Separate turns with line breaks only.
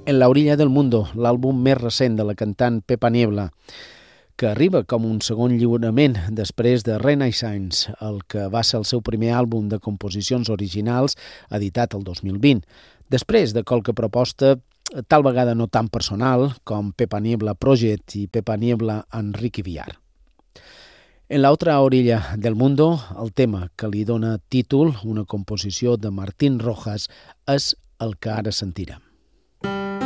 En la orilla del mundo, l'àlbum més recent de la cantant Pepa Niebla, que arriba com un segon lliurament després de Renaissance, el que va ser el seu primer àlbum de composicions originals editat el 2020, després de qualque proposta tal vegada no tan personal com Pepa Niebla Project i Pepa Niebla Enrique Villar. En la otra orilla del mundo, el tema que li dona títol, una composició de Martín Rojas, és el que ara sentirem.